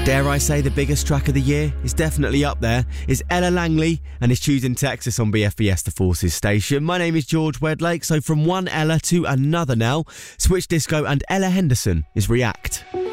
Dare I say the biggest track of the year is definitely up there. It's Ella Langley and it's Choosing Texas on BFBS The Forces station. My name is George Wedlake, so from one Ella to another now, Switch Disco and Ella Henderson is React.